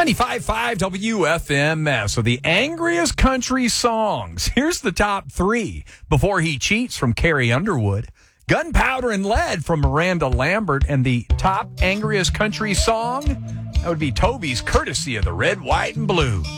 95.5 WFMS. So the angriest country songs. Here's the top three. Before He Cheats from Carrie Underwood. Gunpowder and Lead from Miranda Lambert. And the top angriest country song, that would be Toby's Courtesy of the Red, White, and Blue.